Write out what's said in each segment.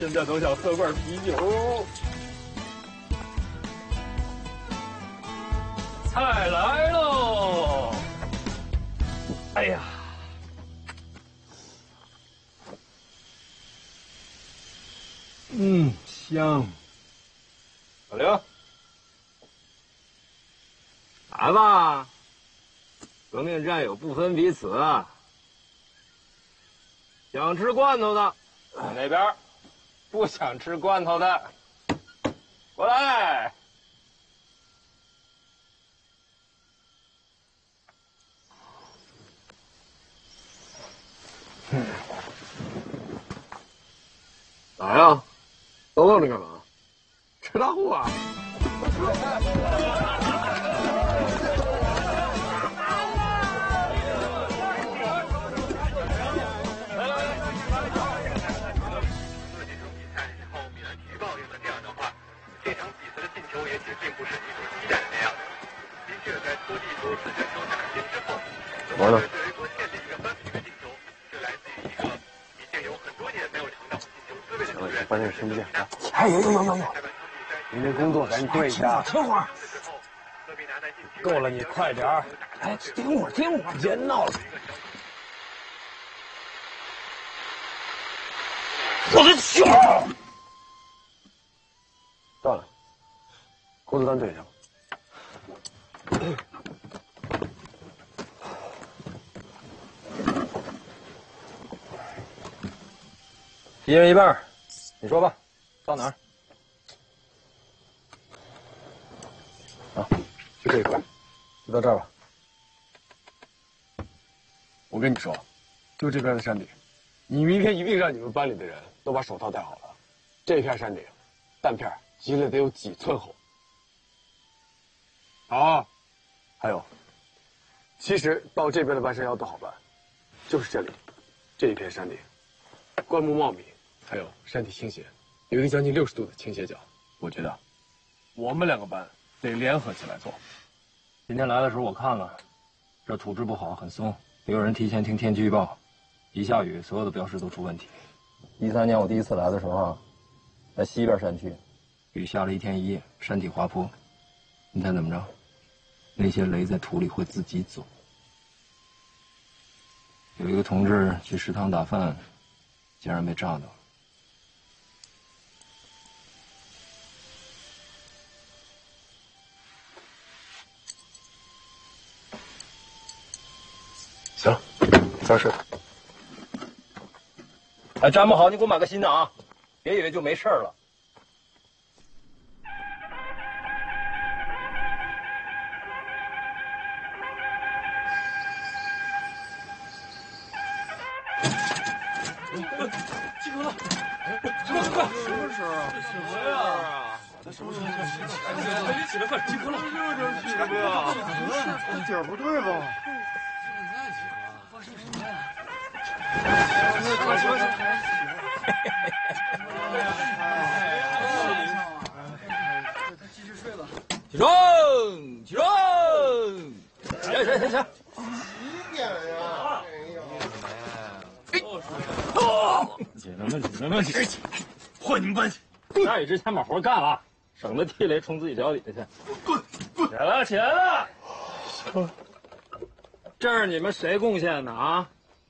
现在都想喝罐啤酒。菜来喽！哎呀，香。小刘，来吧，革命战友不分彼此。想吃罐头的，往那边；不想吃罐头的，过来。来呀，都愣着干嘛？吃大户啊！怎么了？关键听不见。哎，有！明天工作赶紧对一下。等会儿。够了，你快点儿。哎，听会儿，别闹了。我的球！断了，工作单对上。一人一半，你说吧，到哪儿？啊，就这一块，就到这儿吧。我跟你说，就这边的山顶，你明天一定让你们班里的人都把手套戴好了。这片山顶，弹片积了得有几寸厚。好，还有，其实到这边的半山腰都好办，就是这里，这一片山顶，灌木茂密。还有山体倾斜，有一个将近60度的倾斜角。我觉得，我们2个班得联合起来做。 今天来的时候我看了，这土质不好，很松，也有人提前听天气预报，一下雨，所有的标识都出问题。13年我第一次来的时候，在西边山区，雨下了1天1夜，山体滑坡。你猜怎么着？那些雷在土里会自己走。有一个同志去食堂打饭，竟然被炸到了。 行，早睡。 哎，站不好，你给我买个新的啊！别以为就没事了。 集合了！快！什么事啊？什么呀？什么事？赶紧起来，快集合了！这就是集合呀！这点不对吧？发生什么呀？继续睡吧。起床！起床！行。几点呀？姐们，换你们班去。下雨之前把活干了，省得地雷冲自己脚底下去。滚！起来了！行。这是你们谁贡献的啊？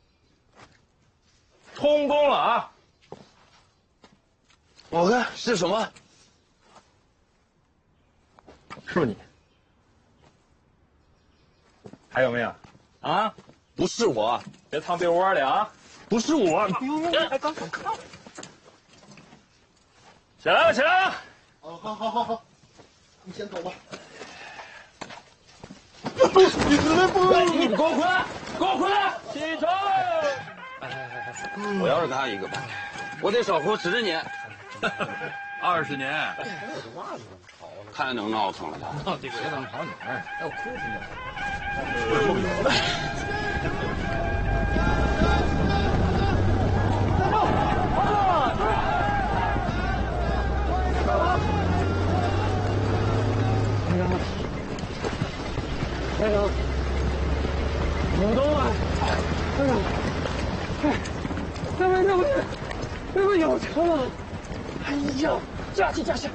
充公了啊！ 我看是什么？ 是不是你？还有没有？啊？ 不是我， 别藏被窝里啊！ 不是我。 还刚想看。起来了！ 好，你先走吧。 你给我回来！起床！ 我要是他一个班，我得少活10年。 20年。 太能闹腾了他。 这个人能跑哪儿？还有哭什么？股东啊！这不有车吗？ 哎呀，驾起驾起！